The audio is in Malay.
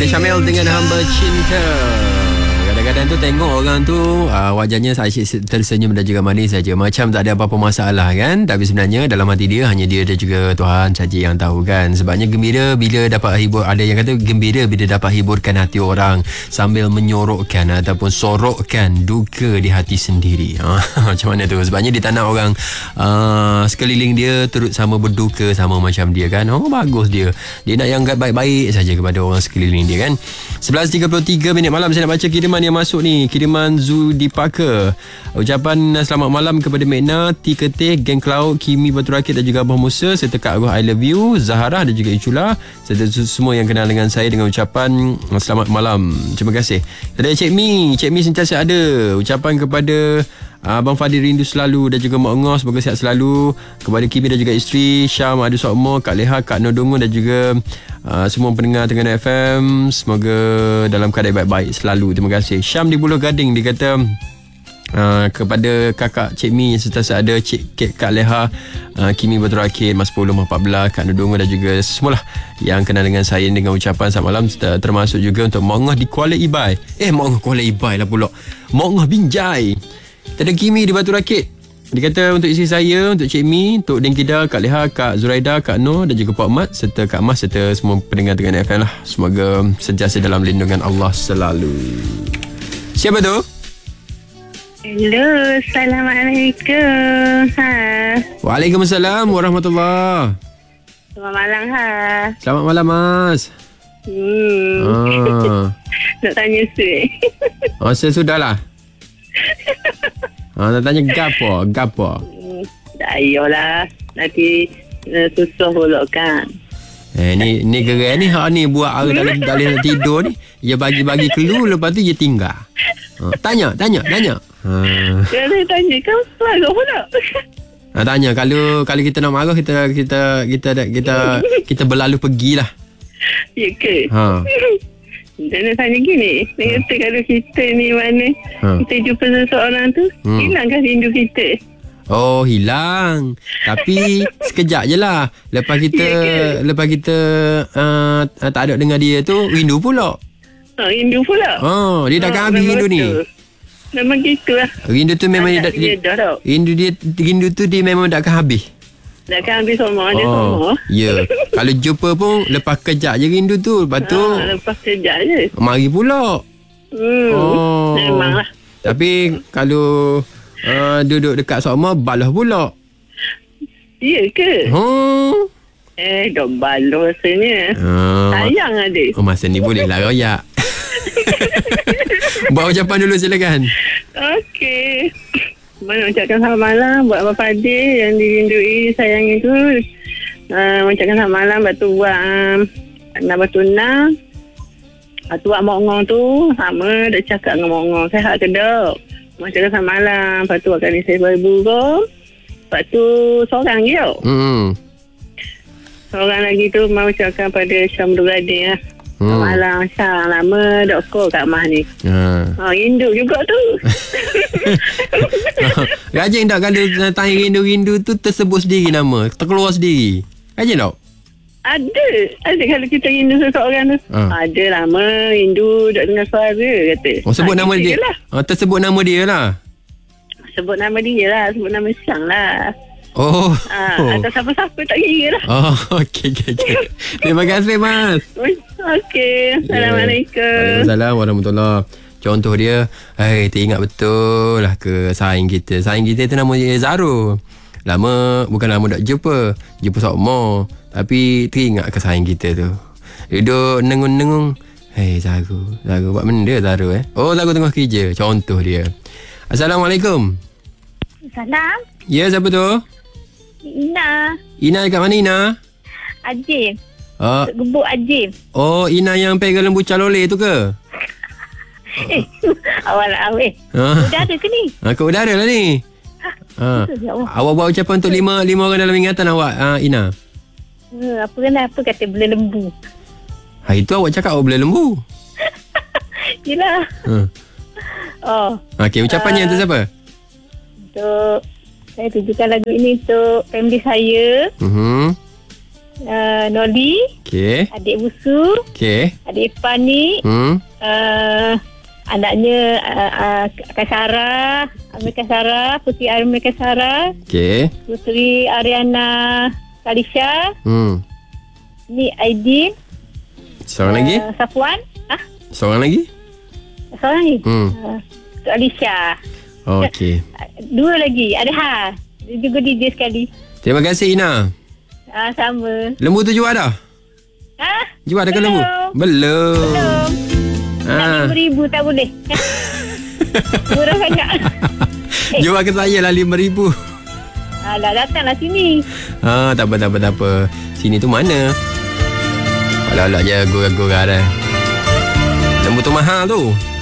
Syamil dengan Hamba Cinta. Kadang-kadang tu tengok orang tu wajahnya asyik tersenyum dan juga manis saja, macam tak ada apa-apa masalah kan. Tapi sebenarnya dalam hati dia hanya dia dan juga Tuhan saja yang tahu kan. Sebabnya gembira bila dapat hibur. Ada yang kata gembira bila dapat hiburkan hati orang sambil menyorokkan ataupun sorokkan duka di hati sendiri. Macam mana tu? Sebabnya dia tak nak orang sekeliling dia turut sama berduka sama macam dia kan. Bagus dia. Dia nak yang baik-baik saja kepada orang sekeliling dia kan. 11.33 minit malam saya nak baca kiriman yang masuk ni. Kiriman Zudipaka. Ucapan selamat malam kepada Mekna, T Ketih, Geng Cloud, Kimi Batu Rakit dan juga Abah Musa serta Kak Agah I Love You, Zahara dan juga Icula serta semua yang kenal dengan saya dengan ucapan selamat malam. Terima kasih. Dari Cik Mi sentiasa ada. Ucapan kepada Abang Fadil rindu selalu dan juga Mak Ngos semoga sihat selalu. Kepada Kimi dan juga isteri Syam, Adu Sokmo, Kak Leha, Kak Nodongo dan juga semua pendengar Terengganu FM, semoga dalam keadaan baik-baik selalu. Terima kasih. Syam di Buloh Gading dia kata kepada kakak Cik Mi sentiasa ada, Kak Leha, Kimi Batu Rakit, Mas 10, Mas 14, Kak Nodongo dan juga semualah yang kenal dengan saya dengan ucapan selamat malam, termasuk juga untuk Mak Ngos di Kuala Ibai. Mak Ngos Kuala Ibai lah pula. Mak Ngos Binjai. Ada Kimi di Batu Rakit. Dia kata untuk isteri saya, untuk Cik Mi, untuk Dengkida, Kak Leha, Kak Zuraida, Kak Noh dan juga Pak Mat serta Kak Mas serta semua pendengar Terengganu FM lah. Semoga sentiasa dalam lindungan Allah selalu. Siapa tu? Hello, Assalamualaikum. Waalaikumsalam warahmatullahi. Selamat malam. Selamat malam Mas. Nak tanya Sui. Saya sudahlah. Nak tanya gapo? Tak ayolah. Nanti susah pula kan. Ni gerai ni hak ni buat hari tak boleh nak tidur ni. Dia bagi clue lepas tu dia tinggal. Tanya. Dia tanya kau marah pula. Tanya kalau kita nak marah kita berlalu pergilah. Ya ke? Dia nak tanya gini. Dia kata kalau kita ni mana kita jumpa seseorang tu, hilangkan rindu kita? Oh, hilang. Tapi sekejap je lah. Lepas kita tak ada dengan dia tu, rindu pula. Rindu pula. Dia dah habis rindu ni. Memang gitulah. Rindu tu memang rindu tu dia memang tak akan habis. Dah kan habis semua dia semua. Ya. Kalau jumpa pun lepas kejap je rindu tu. Lepas tu lepas kejap je mari pula. Memanglah. Tapi kalau duduk dekat sama balas pula. Ya ke? Dah balas rasanya. Sayang adik. Masa ni boleh lah royak. Buat ucapan dulu silakan. Okey. Mengucapkan selamat malam buat Abang Fadil yang dirindui, sayang itu. Mengucapkan selamat malam buat Batu Nah. Buat Mak Ngong tu sama dah cakap dengan Mak Ngong sehat ke tak. Mengucapkan selamat malam. Lepas tu akan isi ibu ke. Lepas tu seorang je. Seorang lagi tu mau ucapkan pada Syam Gading lah. Malam Syam, lama dok call kat Mah ni. Rindu juga tu. Rajin tak kalau tanya rindu-rindu tu tersebut sendiri nama, terkeluar sendiri? Rajin tak? Ada kalau kita rindu seseorang tu. Ada lama rindu dok dengar suara kata. Sebut nama dia lah. Tersebut nama dia lah. Sebut nama Syam lah. Atau siapa-siapa tak kira lah. Okey. Terima kasih Mas. Okey. Assalamualaikum. Waalaikumsalam warahmatullahi. Contoh dia, teringat betul lah ke saing kita. Saing kita tu nama dia Zaro. Bukan lama tak jumpa sokmo. Tapi teringat ke saing kita tu. Duduk nengung-nengung. Zaro buat benda Zaro Zaro tengah kerja. Contoh dia. Assalamualaikum. Salam. Ya, siapa tu? Ina dekat mana Ina? Ajim. Gebuk Ajim. Ina yang pegang lembu calole tu ke? Awal. Udara ke ni? Ke udara lah ni. Awak buat ucapan untuk lima orang dalam ingatan awak, Ina. Apa kata bela lembu? Itu awak cakap awak bela lembu. Yelah. Okey, ucapannya untuk siapa? Untuk saya tujukan lagu ini untuk family saya. Noli. Okey. Adik Busu. Okey. Adik Ipani. Anaknya Kasara. Amir Kasara. Puteri Amir Kasara. Okey. Puteri Ariana Kalisha. Ni Aidin. Seorang lagi? Safwan. Seorang lagi? Seorang lagi? Tok Alisha. Okey. 2 lagi. Ada dia juga DJ sekali. Terima kasih Ina. Sama. Lembu tu jual dah? Jual dah ke lembu? Belum. Tak 5,000 tak boleh. Murah sangat. Jual ke saya lah 5,000. Dah datanglah sini. Tak apa. Sini tu mana? Alah-alah je gurau-gurau dah. Lembu tu mahal tu.